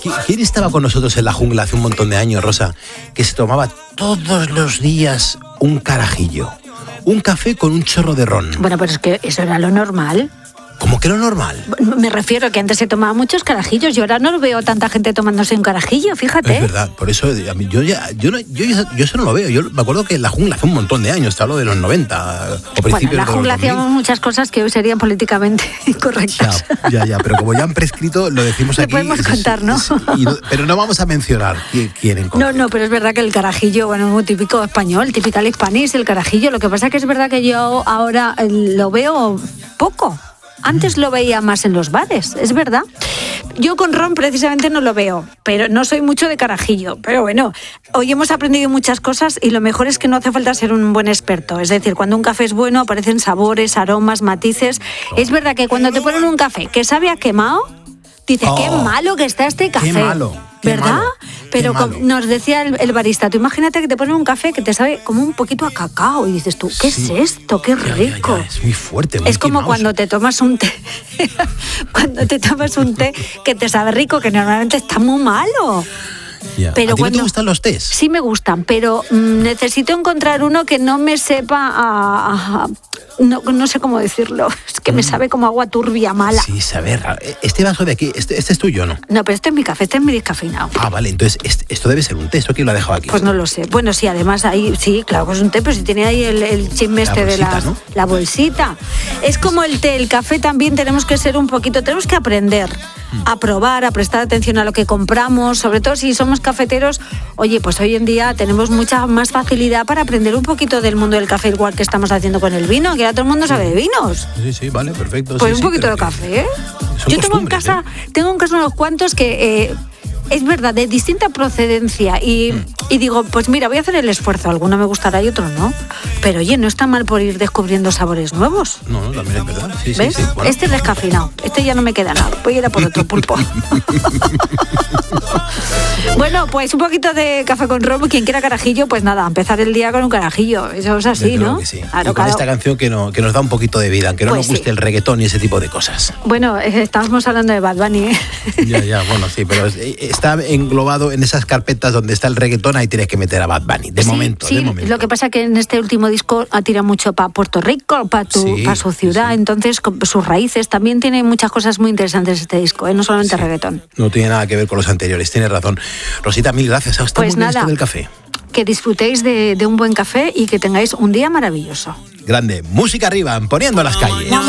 ¿Quién estaba con nosotros en la jungla hace un montón de años, Rosa, que se tomaba todos los días un carajillo? Un café con un chorro de ron. Bueno, pero es que eso era lo normal. ¿Cómo que lo normal? Me refiero a que antes se tomaba muchos carajillos. Yo ahora no veo tanta gente tomándose un carajillo, fíjate. Es verdad, por eso a mí, yo eso no lo veo. Yo me acuerdo que en la jungla hace un montón de años, te hablo de los 90 o principios de los 2000. Bueno, en la jungla hacíamos muchas cosas que hoy serían políticamente incorrectas. Ya, pero como ya han prescrito, lo decimos aquí. Lo podemos contar, ¿no? Pero no vamos a mencionar quién en concreto. No, pero es verdad que el carajillo, bueno, es muy típico español, typical Spanish, el carajillo. Lo que pasa es que es verdad que yo ahora lo veo poco. Antes lo veía más en los bares, es verdad. Yo con ron precisamente no lo veo, pero no soy mucho de carajillo. Pero bueno, hoy hemos aprendido muchas cosas y lo mejor es que no hace falta ser un buen experto. Es decir, cuando un café es bueno aparecen sabores, aromas, matices. Es verdad que cuando te ponen un café que sabe a quemado, dices, qué malo que está este café. Qué malo. ¿Verdad? Malo, pero nos decía el barista, tú imagínate que te ponen un café que te sabe como un poquito a cacao y dices tú, ¿qué es esto? ¡Qué rico! Ya, es muy fuerte. Es como cuando te tomas un té, que te sabe rico, que normalmente está muy malo. Yeah. Pero ¿A ti no te gustan los tés? Sí me gustan, pero necesito encontrar uno que no me sepa no sé cómo decirlo. Es que me sabe como agua turbia, mala. Sí, saber. Este vaso de aquí, este es tuyo, ¿no? No, pero este es mi café, este es mi descafeinado. Ah, vale, entonces esto debe ser un té. ¿Esto quién lo ha dejado aquí? Pues no lo sé. Bueno, sí, además ahí, sí, claro que es un té, pero si tiene ahí el chisme este de la bolsita. Es como el té, el café también tenemos que aprender a probar, a prestar atención a lo que compramos, sobre todo si somos cafeteros. Oye, pues hoy en día tenemos mucha más facilidad para aprender un poquito del mundo del café, igual que estamos haciendo con el vino, que ahora todo el mundo sabe de vinos. Sí, vale, perfecto. Pues un poquito de café, ¿eh? Yo tengo en casa unos cuantos que... es verdad, de distinta procedencia y digo, pues mira, voy a hacer el esfuerzo, alguno me gustará y otro no, pero oye, no está mal por ir descubriendo sabores nuevos. No, también es verdad. Sí, ¿ves? Sí, bueno. Este es descafeinado, este ya no me queda nada, voy a ir a por otro pulpo. Bueno, pues un poquito de café con ron, quien quiera carajillo, pues nada, empezar el día con un carajillo, eso es así, ¿no? Que sí. Claro, y con esta canción que nos da un poquito de vida, aunque no nos guste el reggaetón y ese tipo de cosas. Bueno, estábamos hablando de Bad Bunny, ¿eh? Ya, bueno, sí, pero está englobado en esas carpetas donde está el reggaetón, ahí tienes que meter a Bad Bunny, de momento. Lo que pasa es que en este último disco ha tirado mucho para Puerto Rico, para su ciudad, entonces con sus raíces, también tiene muchas cosas muy interesantes este disco, no solamente reggaetón. No tiene nada que ver con los anteriores, tienes razón. Rosita, mil gracias. Hasta pues muy bien nada, esto del café. Que disfrutéis de un buen café y que tengáis un día maravilloso. Grande. Música arriba, poniendo las calles.